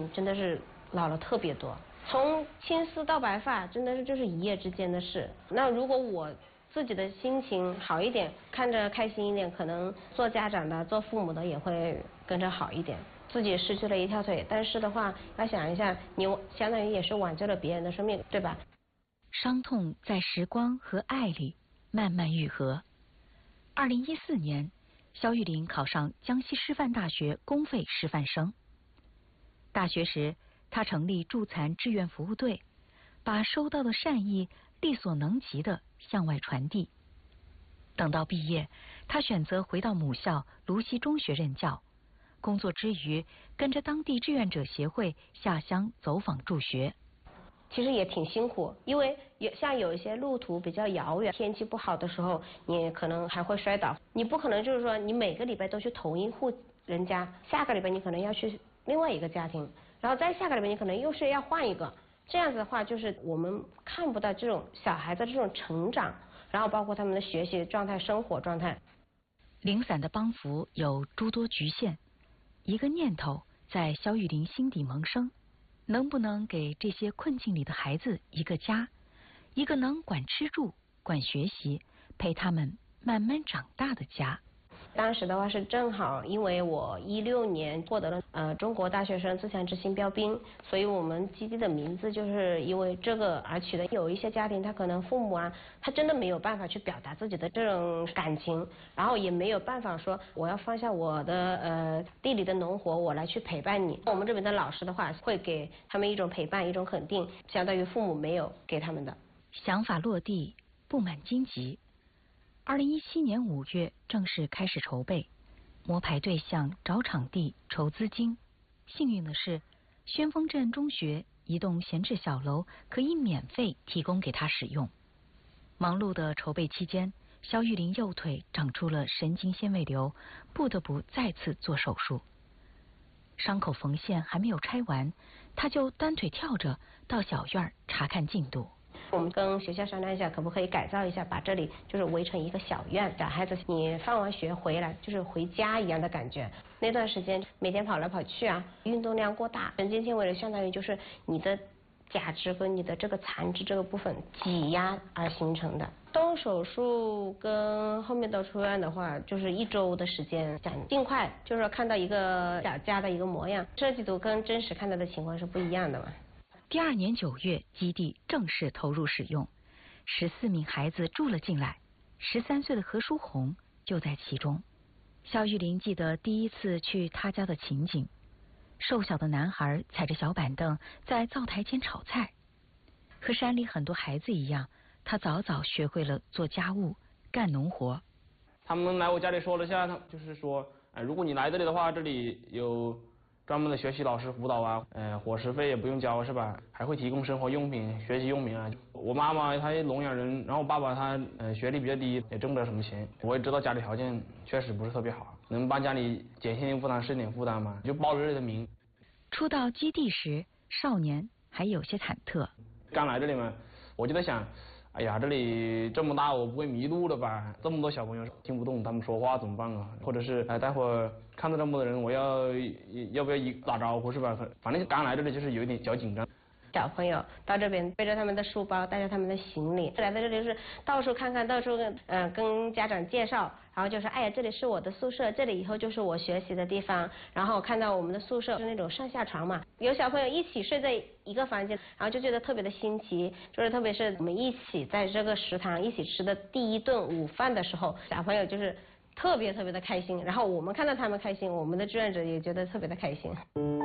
人真的是老了特别多，从青丝到白发真的是就是一夜之间的事。那如果我自己的心情好一点，看着开心一点，可能做家长的做父母的也会跟着好一点。自己失去了一条腿，但是的话要想一下，你相当于也是挽救了别人的生命，对吧？ 伤痛在时光和爱里慢慢愈合。2014年，肖玉玲考上江西师范大学公费师范生。大学时，她成立助残志愿服务队，把收到的善意力所能及地向外传递。等到毕业，她选择回到母校泸溪中学任教。工作之余，跟着当地志愿者协会下乡走访助学。 其实也挺辛苦，因为像有一些路途比较遥远，天气不好的时候，你可能还会摔倒。你不可能就是说你每个礼拜都去同一户人家，下个礼拜你可能要去另外一个家庭，然后再下个礼拜你可能又是要换一个。这样子的话，就是我们看不到这种小孩子这种成长，然后包括他们的学习状态、生活状态。 零散的帮扶有诸多局限。一个念头在肖玉玲心底萌生，能不能给这些困境里的孩子一个家，一个能管吃住、管学习、陪他们慢慢长大的家。 当时的话是正好，因为我16年获得了中国大学生自强之星标兵，所以我们基地的名字就是因为这个而取的。有一些家庭他可能父母啊，他真的没有办法去表达自己的这种感情，然后也没有办法说我要放下我的地里的农活，我来去陪伴你。我们这边的老师的话会给他们一种陪伴，一种肯定，相当于父母没有给他们的。 想法落地，布满荆棘。2017年5月正式开始筹备，摸排对象、找场地、筹资金。幸运的是，宣峰镇中学一栋闲置小楼可以免费提供给他使用。忙碌的筹备期间，肖玉玲右腿长出了神经纤维瘤，不得不再次做手术。伤口缝线还没有拆完，他就单腿跳着到小院查看进度。 我们跟学校商量一下，可不可以改造一下，把这里就是围成一个小院，小孩子你放完学回来就是回家一样的感觉。那段时间每天跑来跑去啊，运动量过大，神经纤维瘤相当于就是你的假肢跟你的这个残肢这个部分挤压而形成的。动手术跟后面到出院的话，就是1周的时间，想尽快就是说看到一个小家的一个模样。设计图跟真实看到的情况是不一样的嘛。 第2年9月，基地正式投入使用，14名孩子住了进来，13岁的何书红就在其中。肖玉玲记得第一次去他家的情景，瘦小的男孩踩着小板凳在灶台前炒菜。和山里很多孩子一样，他早早学会了做家务、干农活。 他们来我家里说了下，他就是说，如果你来这里的话，这里有专门的学习老师辅导啊，伙食费也不用交是吧？还会提供生活用品、学习用品啊。我妈妈她聋哑人，然后我爸爸他学历比较低，也挣不了什么钱。我也知道家里条件确实不是特别好，能帮家里减轻点负担是点负担嘛，就报了这里的名。 初到基地时，少年还有些忐忑。 刚来这里嘛，我就在想，哎呀，这里这么大，我不会迷路了吧？这么多小朋友听不懂他们说话怎么办啊？或者是待会儿看到这么多人，我要不要打招呼是吧？反正刚来这里就是有一点小紧张。 小朋友到这边背着他们的书包，带着他们的行李，来到这里就是到处看看，到处跟家长介绍，然后就说哎呀，这里是我的宿舍，这里以后就是我学习的地方。然后看到我们的宿舍是那种上下床嘛，有小朋友一起睡在一个房间，然后就觉得特别的新奇。就是特别是我们一起在这个食堂一起吃的第一顿午饭的时候，小朋友就是特别的开心。然后我们看到他们开心，我们的志愿者也觉得特别的开心。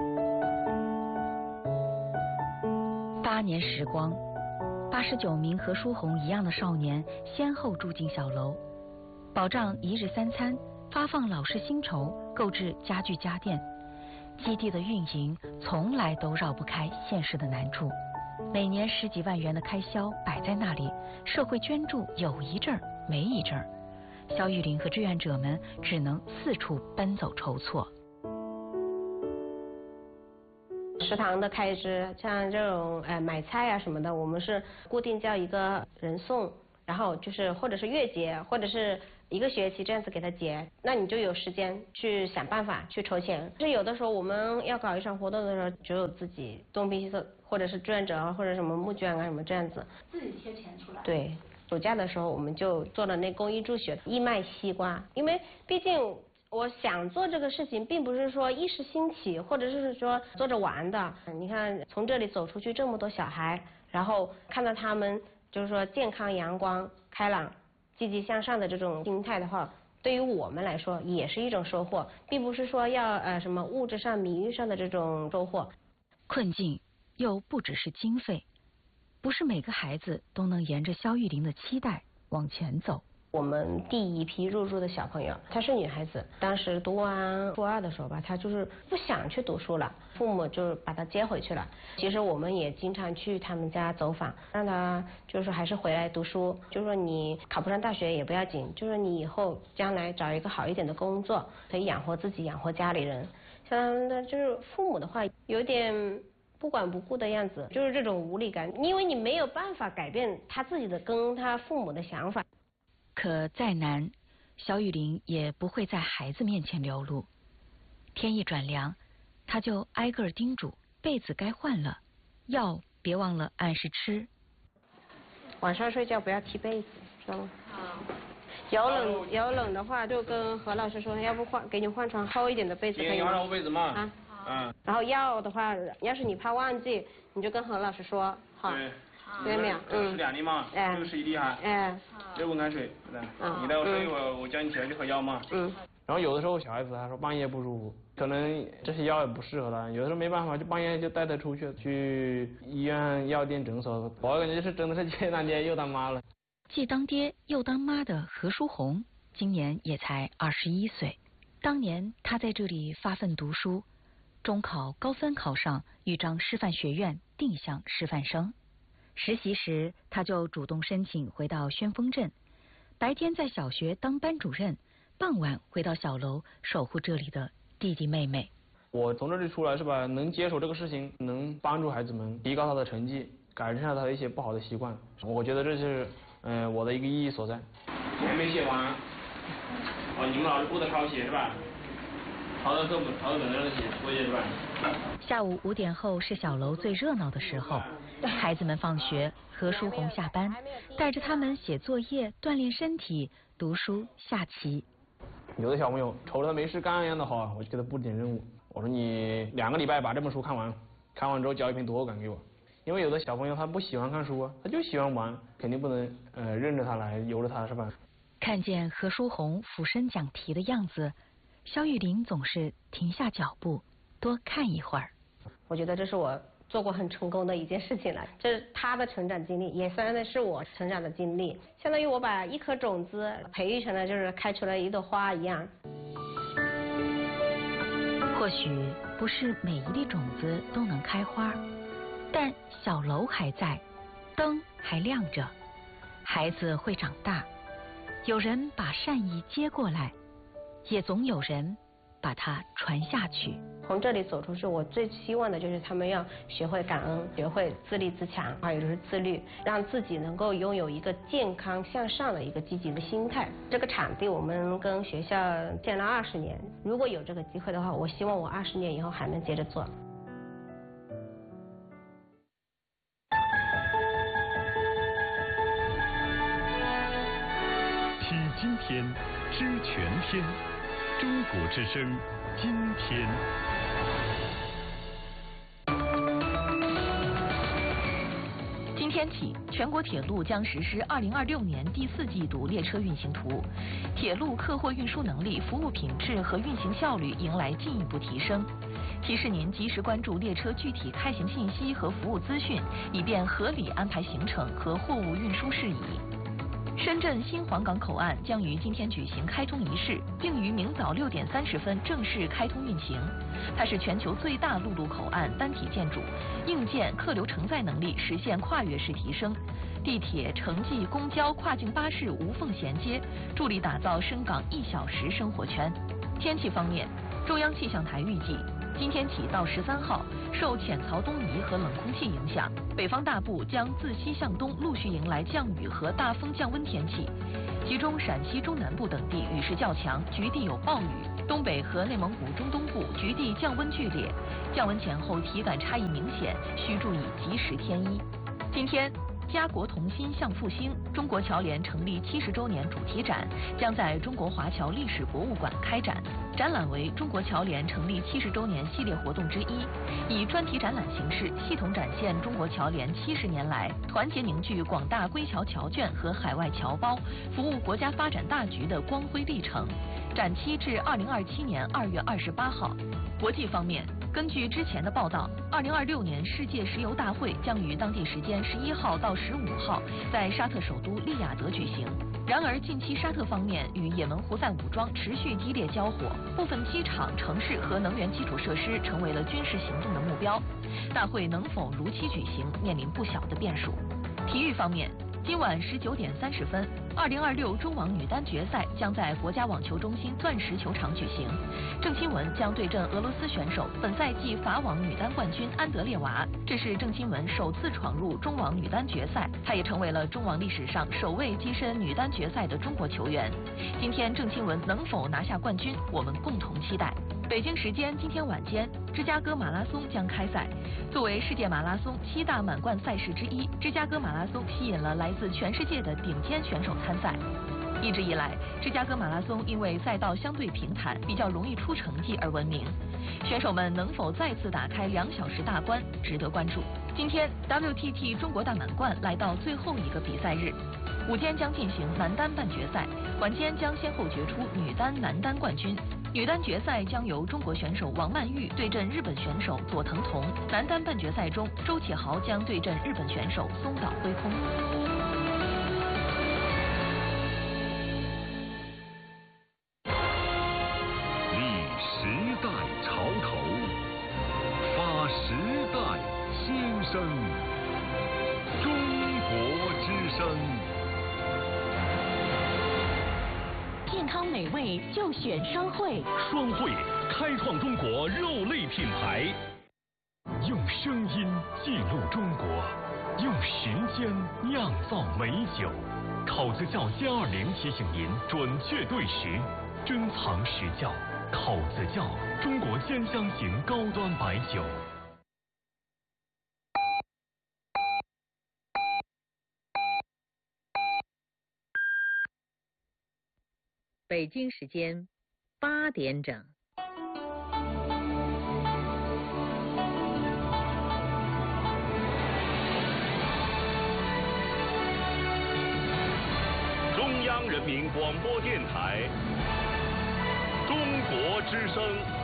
8年时光，89名和书红一样的少年先后住进小楼，保障1日3餐，发放老师薪酬，购置家具家电。基地的运营从来都绕不开现实的难处，每年10几万元的开销摆在那里，社会捐助有一阵儿没一阵儿，肖玉玲和志愿者们只能四处奔走筹措。 食堂的开支，像这种买菜啊什么的，我们是固定叫一个人送，然后就是或者是月结，或者是一个学期这样子给他结，那你就有时间去想办法去筹钱。是有的时候我们要搞一场活动的时候，只有自己动笔写或者是志愿者啊，或者什么募捐啊什么这样子， 自己贴钱出来。 对，暑假的时候我们就做了那公益助学，义卖西瓜，因为毕竟我想做这个事情，并不是说一时兴起，或者是说做着玩的。你看从这里走出去这么多小孩，然后看到他们就是说健康、阳光、开朗、积极向上的这种心态的话，对于我们来说也是一种收获，并不是说要什么物质上、名誉上的这种收获。 困境又不只是经费，不是每个孩子都能沿着肖玉玲的期待往前走。 我们第一批入住的小朋友，她是女孩子，当时读完初2的时候吧，她就是不想去读书了，父母就把她接回去了。其实我们也经常去他们家走访，让她就是说还是回来读书，就是说你考不上大学也不要紧，就是你以后将来找一个好一点的工作，可以养活自己，养活家里人。像那就是父母的话，有点不管不顾的样子，就是这种无力感，因为你没有办法改变他自己的跟他父母的想法。 可再难，肖玉玲也不会在孩子面前流露。天一转凉，她就挨个叮嘱被子该换了，药别忘了按时吃。 晚上睡觉不要踢被子，知道吗？ 好。 有冷的话，就跟何老师说，要不给你换床厚一点的被子可以吗？ 厚被子嘛。 啊。嗯。然后药的话，要是你怕忘记，你就跟何老师说，好。 对。 对没有？ 这是2粒嘛，这个是1粒哈。热温开水，是的。你待会睡一会儿，我叫你起来去喝药嘛。然后有的时候小孩子他说半夜不舒服，可能这些药也不适合他，有的时候没办法，就半夜就带他出去医院、药店、诊所。我感觉是真的是既当爹又当妈了。 既当爹又当妈的何书红，今年也才21岁。当年他在这里发奋读书，中考高分考上豫章师范学院，定向师范生。实习时，他就主动申请回到宣丰镇，白天在小学当班主任，傍晚回到小楼守护这里的弟弟妹妹。 我从这里出来是吧，能接手这个事情，能帮助孩子们提高他的成绩，改善他的一些不好的习惯，我觉得这是我的一个意义所在。还没写完，你们老师布的抄写是吧？抄的课本上写作业是吧？ 下午5点后是小楼最热闹的时候，孩子们放学，何书红下班，带着他们写作业、锻炼身体、读书、下棋。 有的小朋友瞅着他没事干一样的好，我就给他布点任务，我说你2个礼拜把这本书看完，看完之后交一篇读后感给我。因为有的小朋友他不喜欢看书啊，他就喜欢玩，肯定不能任着他来，由着他是吧？ 看见何书红俯身讲题的样子，肖玉玲总是停下脚步，多看一会儿。 我觉得这是我做过很成功的一件事情了，这是他的成长经历，也算是我成长的经历，相当于我把一颗种子培育成了，就是开出了一朵花一样。 或许不是每一粒种子都能开花，但小楼还在，灯还亮着，孩子会长大，有人把善意接过来，也总有人把它传下去。 从这里走出去，我最希望的就是他们要学会感恩，学会自立自强，还有就是自律，让自己能够拥有一个健康向上的一个积极的心态。这个场地我们跟学校建了20年，如果有这个机会的话，我希望我20年以后还能接着做。 听今天，知全天，中国之声，今天。 今天起，全国铁路将实施2026年第4季度列车运行图，铁路客货运输能力、服务品质和运行效率迎来进一步提升。提示您及时关注列车具体开行信息和服务资讯，以便合理安排行程和货物运输事宜。深圳新皇岗口岸将于今天举行开通仪式，并于明早6点30分正式开通运行。它是全球最大陆路口岸单体建筑，硬件客流承载能力实现跨越式提升，地铁、城际、公交、跨境巴士无缝衔接，助力打造深港1小时生活圈。天气方面，中央气象台预计今天起到13号，受浅槽东移和冷空气影响，北方大部将自西向东陆续迎来降雨和大风降温天气，其中陕西中南部等地雨势较强，局地有暴雨；东北和内蒙古中东部局地降温剧烈，降温前后体感差异明显，需注意及时添衣。今天，家国同心向复兴中国侨联成立70周年主题展将在中国华侨历史博物馆开展。展览为中国侨联成立70周年系列活动之一，以专题展览形式系统展现中国侨联70年来团结凝聚广大归侨侨眷和海外侨胞，服务国家发展大局的光辉历程。展期至2027年2月28号。国际方面，根据之前的报道，2026年世界石油大会将于当地时间11号到15号在沙特首都利雅得举行。然而，近期沙特方面与也门胡塞武装持续激烈交火，部分机场、城市和能源基础设施成为了军事行动的目标。大会能否如期举行，面临不小的变数。体育方面，今晚19点30分，2026中网女单决赛将在国家网球中心钻石球场举行。郑钦文将对阵俄罗斯选手，本赛季法网女单冠军安德烈娃。这是郑钦文首次闯入中网女单决赛，她也成为了中网历史上首位跻身女单决赛的中国球员。今天郑钦文能否拿下冠军，我们共同期待。北京时间今天晚间，芝加哥马拉松将开赛。作为世界马拉松7大满贯赛事之一，芝加哥马拉松吸引了来自全世界的顶尖选手参赛。一直以来，芝加哥马拉松因为赛道相对平坦，比较容易出成绩而闻名。选手们能否再次打开2小时大关，值得关注。今天 WTT 中国大满贯来到最后一个比赛日，午间将进行男单半决赛，晚间将先后决出女单、男单冠军。女单决赛将由中国选手王曼玉对阵日本选手佐藤瞳，男单半决赛中周启豪将对阵日本选手松岛辉空。 立时代潮头，发时代新声，中国之声。 健康美味就选双汇， 双汇开创中国肉类品牌，用声音记录中国，用时间酿造美酒。口子窖+20提醒您准确对时，珍藏实窖。口子窖，中国10香型高端白酒。 北京时间8点整。 中央人民广播电台，中国之声。